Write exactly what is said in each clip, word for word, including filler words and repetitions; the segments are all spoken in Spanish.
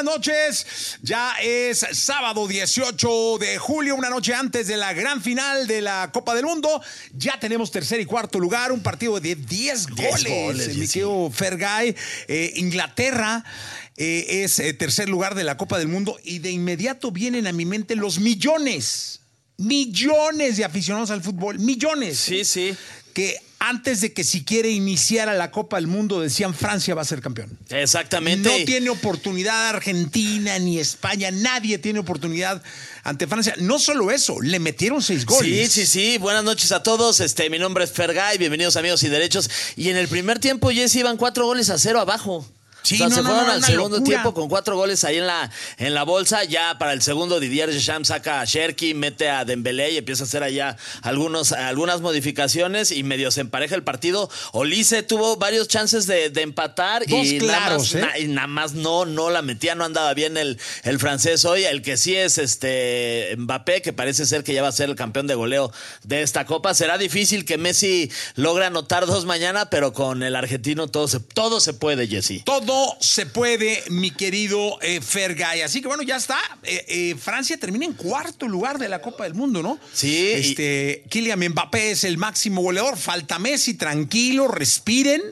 noches. Ya es sábado dieciocho de julio, una noche antes de la gran final de la Copa del Mundo. Ya tenemos tercer y cuarto lugar, un partido de diez goles. goles mi querido Fergay. Eh, Inglaterra eh, es eh, tercer lugar de la Copa del Mundo y de inmediato vienen a mi mente los millones, millones de aficionados al fútbol, millones. Sí, sí. Que antes de que siquiera iniciara la Copa del Mundo decían Francia va a ser campeón. Exactamente. No tiene oportunidad Argentina ni España, nadie tiene oportunidad ante Francia. No solo eso, le metieron seis goles. Sí, sí, sí. Buenas noches a todos. Este, mi nombre es Fergay, bienvenidos amigos y derechos. Y en el primer tiempo, Jesse, iban cuatro goles a cero abajo. Sí, o sea, no, se no, fueron no, al segundo locura. tiempo con cuatro goles ahí en la, en la bolsa. Ya para el segundo, Didier Deschamps saca a Cherki, mete a Dembélé y empieza a hacer allá algunos, algunas modificaciones y medio se empareja el partido. Olise tuvo varios chances de, de empatar. Dos y claros, nada más, ¿eh? na, y nada más no, no la metía, no andaba bien el, el francés hoy. El que sí es este Mbappé, que parece ser que ya va a ser el campeón de goleo de esta Copa. Será difícil que Messi logre anotar dos mañana, pero con el argentino todo se, todo se puede, Jesse. Todo se puede. De mi querido eh, Fergay. Así que bueno, ya está. Eh, eh, Francia termina en cuarto lugar de la Copa del Mundo, ¿no? Sí. Este, y... Kylian Mbappé es el máximo goleador. Falta Messi, tranquilo, respiren.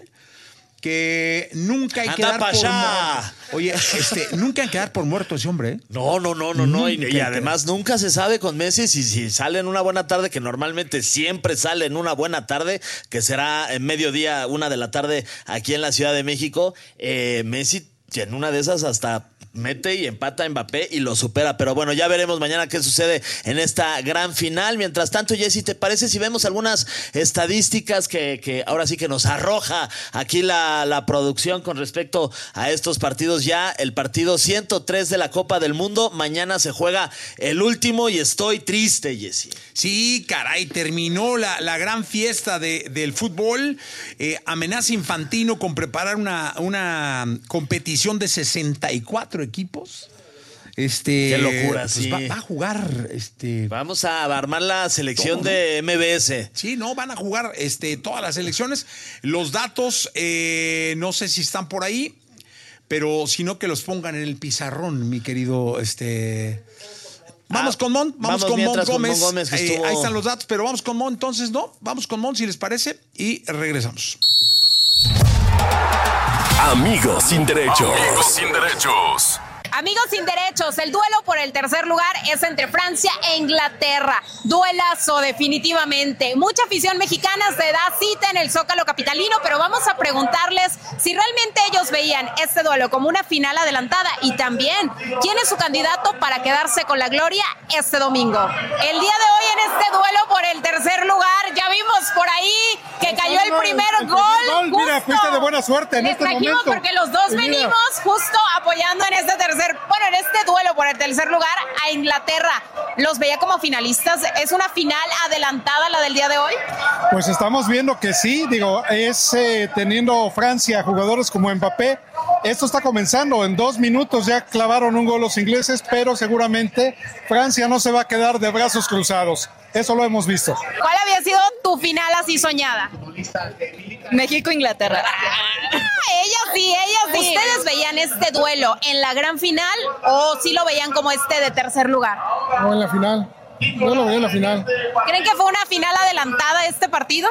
Que nunca hay que dar por muerto. Oye, este, nunca hay que dar por muerto ese hombre, ¿eh? No, no, no, no, no. Y, y además nunca se sabe con Messi si, si sale en una buena tarde, que normalmente siempre sale en una buena tarde, que será en mediodía, una de la tarde aquí en la Ciudad de México. Eh, Messi en una de esas hasta mete y empata a Mbappé y lo supera. Pero bueno, ya veremos mañana qué sucede en esta gran final. Mientras tanto, Jessy, ¿te parece si vemos algunas estadísticas que, que ahora sí que nos arroja aquí la, la producción con respecto a estos partidos? Ya el partido ciento tres de la Copa del Mundo. Mañana se juega el último y estoy triste, Jessy. Sí, caray, terminó la, la gran fiesta de, del fútbol. Eh, amenaza Infantino con preparar una, una competición de sesenta y cuatro equipos. Este, Qué locura, pues sí. Va, va a jugar. Este, Vamos a armar la selección todo, ¿no? de M B S. Sí, no, van a jugar este, todas las selecciones. Los datos, eh, no sé si están por ahí, pero si no que los pongan en el pizarrón, mi querido. Este, vamos ah, con Mon, vamos, vamos con Mon Gómez. Con Mon Gómez eh, estuvo... Ahí están los datos, pero vamos con Mon, entonces, ¿no? Vamos con Mon, si les parece, y regresamos. Amigos sin derechos. Amigos sin derechos. Amigos sin derechos, el duelo por el tercer lugar es entre Francia e Inglaterra. Duelazo, definitivamente. Mucha afición mexicana se da cita en el Zócalo capitalino, pero vamos a preguntarles si realmente ellos veían este duelo como una final adelantada y también quién es su candidato para quedarse con la gloria este domingo. El día de hoy en este duelo por el tercer lugar, ya vimos por ahí que cayó el primer gol. gol mira, fuiste de buena suerte en Les este trajimos momento. Porque los dos venimos justo apoyando en este tercer Bueno, en este duelo por el tercer lugar a Inglaterra. ¿Los veía como finalistas? ¿Es una final adelantada la del día de hoy? Pues estamos viendo que sí, digo, es eh, teniendo Francia jugadores como Mbappé. Esto está comenzando, en dos minutos ya clavaron un gol los ingleses, pero seguramente Francia no se va a quedar de brazos cruzados. Eso lo hemos visto. ¿Cuál había sido tu final así soñada? México-Inglaterra. Ah, ellas sí, ellas sí. ¿Ustedes veían este duelo en la gran final o sí lo veían como este de tercer lugar? No, en la final. Yo lo veía en la final. ¿Creen que fue una final adelantada este partido?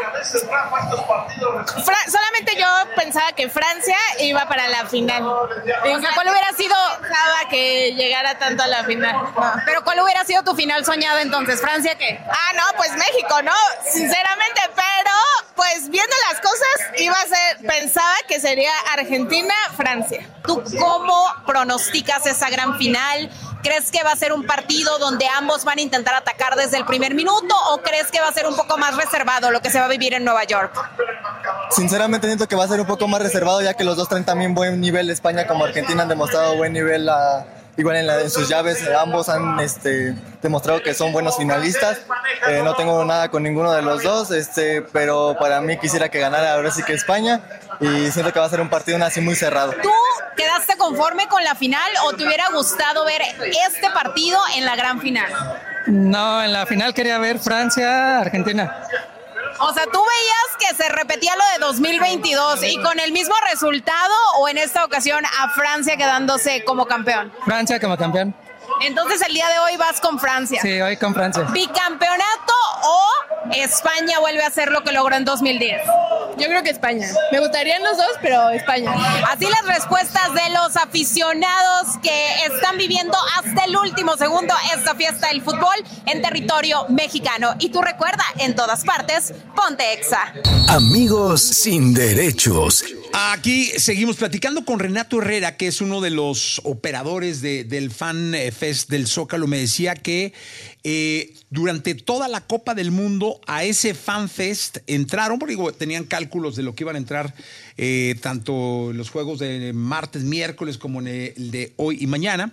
Fra- solamente yo pensaba que Francia iba para la final. O sea, ¿cuál hubiera sido cada que llegara tanto a la final? No. Pero ¿cuál hubiera sido tu final soñada entonces? ¿Francia qué? Ah, no, pues México, ¿no? Sinceramente, pero pues viendo las cosas, iba a ser, pensaba que sería Argentina-Francia. ¿Tú cómo pronosticas esa gran final? ¿Crees que va a ser un partido donde ambos van a intentar atacar desde el primer minuto o crees que va a ser un poco más reservado lo que se va a vivir en Nueva York? Sinceramente siento que va a ser un poco más reservado, ya que los dos traen también buen nivel. España como Argentina han demostrado buen nivel a, igual en, la, en sus llaves. Ambos han este, demostrado que son buenos finalistas. Eh, no tengo nada con ninguno de los dos, este, pero para mí quisiera que ganara ahora sí que España, y siento que va a ser un partido así muy cerrado. ¿Tú quedaste conforme con la final o te hubiera gustado ver este partido en la gran final? No, en la final quería ver Francia-Argentina. O sea, ¿tú veías que se repetía lo de dos mil veintidós y con el mismo resultado o en esta ocasión a Francia quedándose como campeón? Francia como campeón. Entonces el día de hoy vas con Francia. Sí, hoy con Francia. ¿Bicampeonato o España vuelve a hacer lo que logró en dos mil diez? Yo creo que España. Me gustarían los dos, pero España. Así las respuestas de los aficionados que están viviendo hasta el último segundo esta fiesta del fútbol en territorio mexicano. Y tú recuerda, en todas partes, ponte Exa. Amigos sin derechos. Aquí seguimos platicando con Renato Herrera, que es uno de los operadores de, del Fan Fest del Zócalo. Me decía que eh, durante toda la Copa del Mundo a ese Fan Fest entraron, porque digo, tenían cálculos de lo que iban a entrar eh, tanto los juegos de martes, miércoles como en el de hoy y mañana.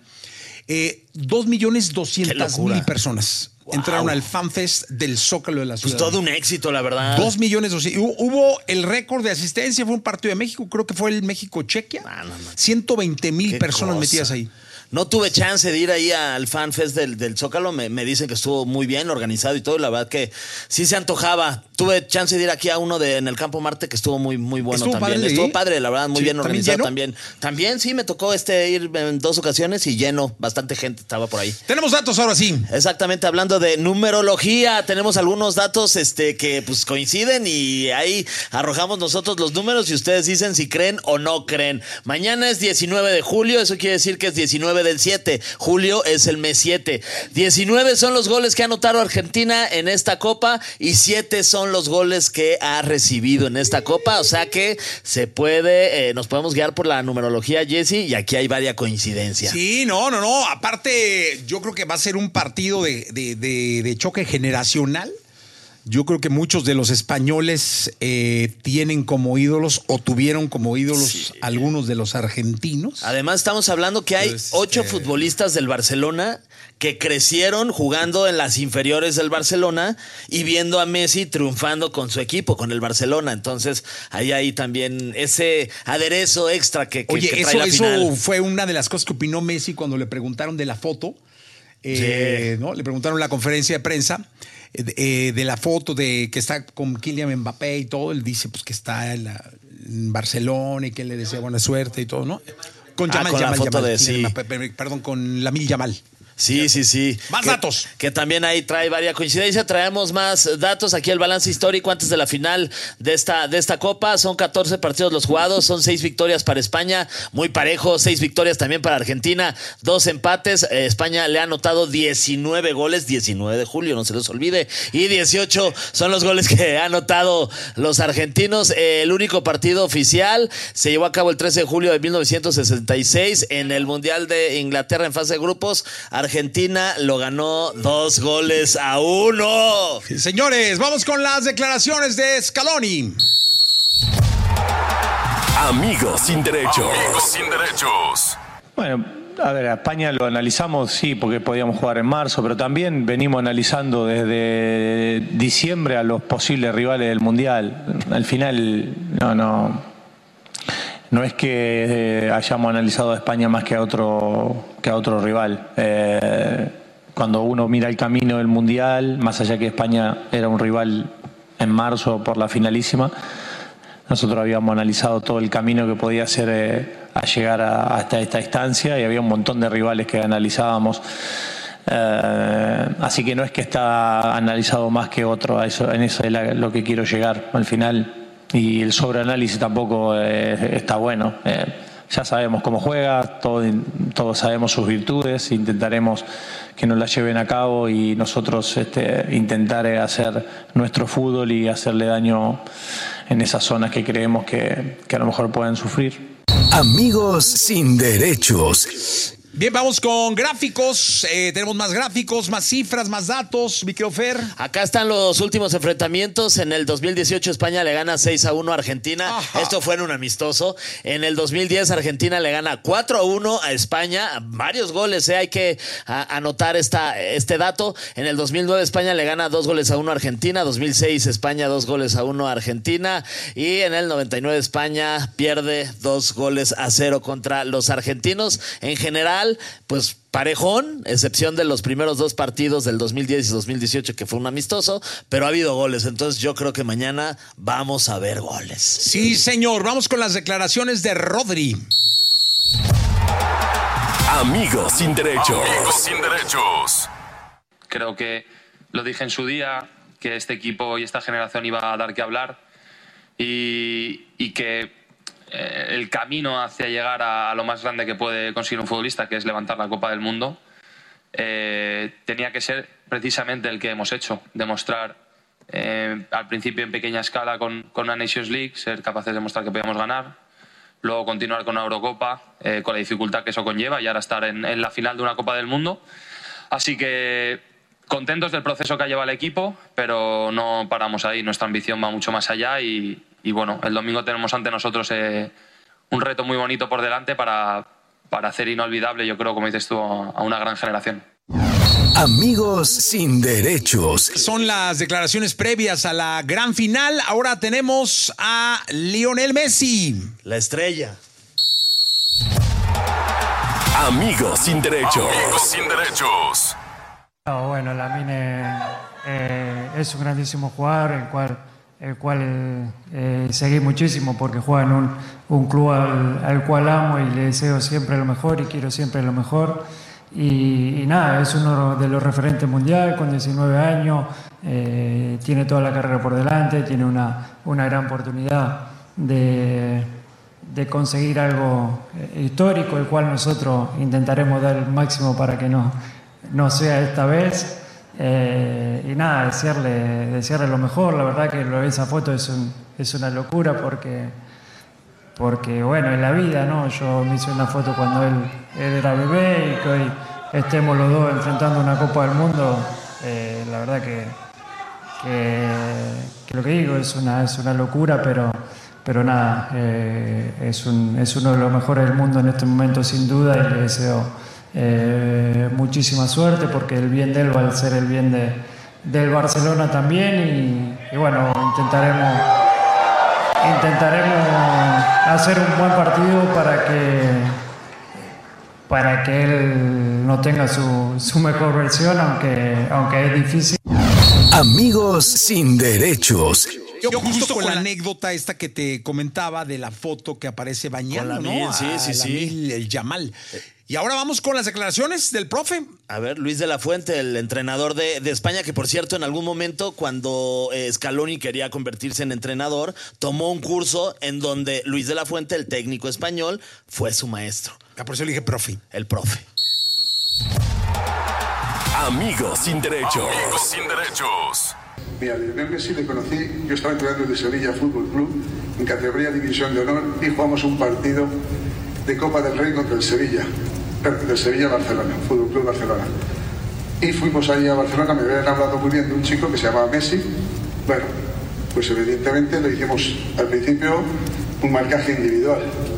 Eh, dos millones doscientas mil personas. Wow. Entraron al FanFest del Zócalo de la ciudad. Pues todo un éxito, la verdad. Dos millones. Hubo el récord de asistencia, fue un partido de México, creo que fue el México-Chequia. Ah, no, no. ciento veinte mil personas cosa. metidas ahí. No tuve chance de ir ahí al FanFest del, del Zócalo. Me, me dicen que estuvo muy bien organizado y todo. Y la verdad que sí se antojaba. Tuve chance de ir aquí a uno de en el Campo Marte que estuvo muy, muy bueno ¿Estuvo también. Padre estuvo padre, la verdad, muy sí, bien organizado ¿también también. También sí, me tocó este ir en dos ocasiones y lleno. Bastante gente estaba por ahí. Tenemos datos ahora sí. Exactamente, hablando de numerología, tenemos algunos datos este, que pues coinciden y ahí arrojamos nosotros los números y ustedes dicen si creen o no creen. Mañana es diecinueve de julio, eso quiere decir que es diecinueve del siete. Julio es el mes siete. diecinueve son los goles que ha anotado Argentina en esta Copa y siete son los goles que ha recibido en esta Copa. O sea que se puede, eh, nos podemos guiar por la numerología, Jesse, y aquí hay varias coincidencias. Sí, no, no, no. Aparte, yo creo que va a ser un partido de, de, de, de choque generacional. Yo creo que muchos de los españoles eh, tienen como ídolos o tuvieron como ídolos sí. algunos de los argentinos. Además, estamos hablando que hay Entonces, ocho eh... futbolistas del Barcelona que crecieron jugando en las inferiores del Barcelona y viendo a Messi triunfando con su equipo, con el Barcelona. Entonces, ahí hay también ese aderezo extra que, que, Oye, que trae eso, la final. Eso fue una de las cosas que opinó Messi cuando le preguntaron de la foto. Eh, sí. ¿no? Le preguntaron en la conferencia de prensa eh, de la foto de que está con Kylian Mbappé y todo. Él dice pues que está en, la, en Barcelona y que él le desea buena suerte y todo, ¿no? Con Yamal, ah, con Yamal, la foto Yamal, de sí. Mbappé, perdón, con Lamine Yamal. Sí, sí, sí. Más que, datos. Que también ahí trae varias coincidencias. Traemos más datos. Aquí el balance histórico antes de la final de esta, de esta Copa. Son catorce partidos los jugados. Son seis victorias para España. Muy parejo. seis victorias también para Argentina. Dos empates. Eh, España le ha anotado diecinueve goles. diecinueve de julio, no se les olvide. Y dieciocho son los goles que han anotado los argentinos. Eh, el único partido oficial se llevó a cabo el trece de julio de mil novecientos sesenta y seis en el Mundial de Inglaterra en fase de grupos. Argentina lo ganó dos goles a uno. Sí, señores, vamos con las declaraciones de Scaloni. Amigos sin derechos. Amigos sin derechos. Bueno, a ver, a España lo analizamos, sí, porque podíamos jugar en marzo, pero también venimos analizando desde diciembre a los posibles rivales del Mundial. Al final, no, no... No es que eh, hayamos analizado a España más que a otro, que a otro rival. Eh, cuando uno mira el camino del Mundial, más allá que España era un rival en marzo por la finalísima, nosotros habíamos analizado todo el camino que podía hacer eh, a llegar a, hasta esta instancia y había un montón de rivales que analizábamos. Eh, así que no es que está analizado más que otro, a eso, en eso es la, lo que quiero llegar al final. Y el sobreanálisis tampoco eh, está bueno. Eh, ya sabemos cómo juega, todo, todos sabemos sus virtudes, intentaremos que nos las lleven a cabo y nosotros este, intentar hacer nuestro fútbol y hacerle daño en esas zonas que creemos que, que a lo mejor pueden sufrir. Amigos sin derechos. Bien, vamos con gráficos. Eh, tenemos más gráficos, más cifras, más datos. Microfer. Acá están los últimos enfrentamientos. En el dos mil dieciocho España le gana seis a uno a Argentina. Ajá. Esto fue en un amistoso. En el dos mil diez Argentina le gana cuatro a uno a España. Varios goles, eh. Hay que a, anotar esta, este dato. En el dos mil nueve España le gana dos goles a uno a Argentina. dos mil seis España dos goles a uno a Argentina. Y en el noventa y nueve España pierde dos goles a cero contra los argentinos. En general, Mundial, pues parejón, excepción de los primeros dos partidos del dos mil diez y dos mil dieciocho, que fue un amistoso, pero ha habido goles. Entonces yo creo que mañana vamos a ver goles. Sí, señor. Vamos con las declaraciones de Rodri. Amigos sin derechos. Amigos sin derechos. Creo que lo dije en su día, que este equipo y esta generación iba a dar que hablar y, y que eh, el camino hacia llegar a, a lo más grande que puede conseguir un futbolista, que es levantar la Copa del Mundo, eh, tenía que ser precisamente el que hemos hecho, demostrar eh, al principio en pequeña escala con, con una Nations League, ser capaces de demostrar que podíamos ganar, luego continuar con una Eurocopa, eh, con la dificultad que eso conlleva, y ahora estar en, en la final de una Copa del Mundo. Así que contentos del proceso que ha llevado el equipo, pero no paramos ahí. Nuestra ambición va mucho más allá y, y bueno, el domingo tenemos ante nosotros eh, un reto muy bonito por delante para, para hacer inolvidable, yo creo, como dices tú, a una gran generación. Amigos sin derechos. Son las declaraciones previas a la gran final. Ahora tenemos a Lionel Messi, la estrella. Amigos sin derechos. Amigos sin derechos. Oh, bueno, Lamine eh, es un grandísimo jugador, el cual, el cual eh, seguí muchísimo porque juega en un, un club al, al cual amo y le deseo siempre lo mejor y quiero siempre lo mejor. Y, y nada, es uno de los referentes mundial con diecinueve años, eh, tiene toda la carrera por delante, tiene una, una gran oportunidad de, de conseguir algo histórico, el cual nosotros intentaremos dar el máximo para que no, no sea esta vez. Eh, y nada, desearle, desearle lo mejor. La verdad que lo de esa foto es, un, es una locura porque... Porque, bueno, en la vida, ¿no? Yo me hice una foto cuando él, él era bebé y que hoy estemos los dos enfrentando una Copa del Mundo. Eh, la verdad que, que, que lo que digo es una, es una locura, pero, pero nada, eh, es, un, es uno de los mejores del mundo en este momento, sin duda, y le deseo eh, muchísima suerte porque el bien de él va a ser el bien de, del Barcelona también. Y, y bueno, intentaremos... Intentaremos hacer un buen partido para que, para que él no tenga su, su mejor versión, aunque, aunque es difícil. Amigos sin derechos. Yo, Yo justo, justo con, con la, la anécdota esta que te comentaba de la foto que aparece bañando, ¿no? Sí, sí, a sí. El Yamal. Y ahora vamos con las declaraciones del profe. A ver, Luis de la Fuente, el entrenador de, de España, que por cierto, en algún momento, cuando eh, Scaloni quería convertirse en entrenador, tomó un curso en donde Luis de la Fuente, el técnico español, fue su maestro. Ah, por eso le dije profe. El profe. Amigos sin derechos. Amigos sin derechos. Mira, Lionel Messi le conocí, yo estaba entrenando de Sevilla Fútbol Club, en categoría División de Honor, y jugamos un partido de Copa del Rey contra el Sevilla, del Sevilla-Barcelona, Fútbol Club Barcelona. Y fuimos ahí a Barcelona, me habían hablado muy bien de un chico que se llamaba Messi. Bueno, pues evidentemente lo hicimos al principio un marcaje individual.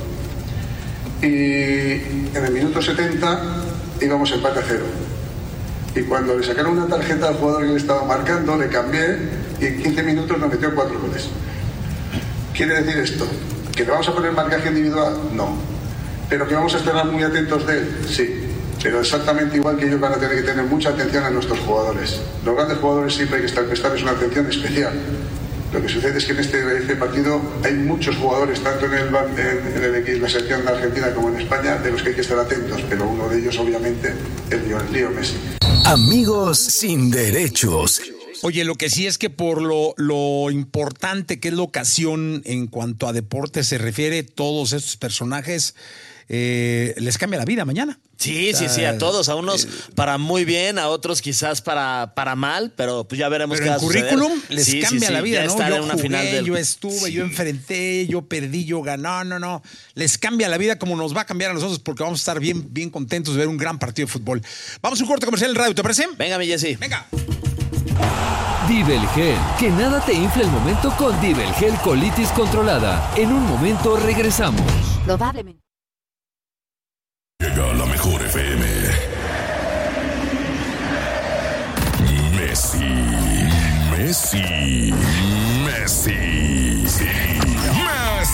Y en el minuto setenta íbamos empate a cero. Y cuando le sacaron una tarjeta al jugador que le estaba marcando, le cambié y en quince minutos nos metió cuatro goles. ¿Quiere decir esto? ¿Que le vamos a poner marcaje individual? No. ¿Pero que vamos a estar muy atentos de él? Sí. Pero exactamente igual que ellos van a tener que tener mucha atención a nuestros jugadores. Los grandes jugadores siempre hay que estar, prestarles una atención especial. Lo que sucede es que en este, este partido hay muchos jugadores, tanto en, el, en, en, el, en la selección de Argentina como en España, de los que hay que estar atentos, pero uno de ellos, obviamente, es el Leo Messi. Amigos sin derechos. Oye, lo que sí es que por lo, lo importante que es la ocasión en cuanto a deporte se refiere, todos estos personajes eh, les cambia la vida mañana. Sí, o sea, sí, sí, a todos, a unos eh, para muy bien, a otros quizás para, para mal, pero pues ya veremos pero qué va a suceder. El currículum les sí, cambia sí, sí, la vida, ¿no? Yo en una jugué, final del... yo estuve, sí. yo enfrenté, yo perdí, yo gané. No, no, no. Les cambia la vida como nos va a cambiar a nosotros porque vamos a estar bien, bien contentos de ver un gran partido de fútbol. Vamos a un corte comercial en radio, ¿te parece? Venga, mi Jessy. Venga. Divel Gel. Que nada te infle el momento con Divel Gel Colitis Controlada. En un momento regresamos. Probablemente. Llega la mejor F M. Messi. Messi. Messi. Sí.